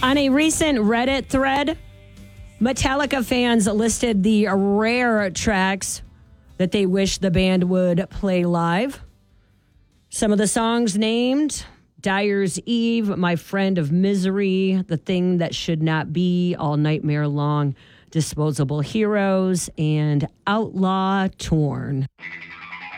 On a recent Reddit thread, Metallica fans listed the rare tracks that they wish the band would play live. Some of the songs named: Dyer's Eve, My Friend of Misery, The Thing That Should Not Be, All Nightmare Long, Disposable Heroes, and Outlaw Torn.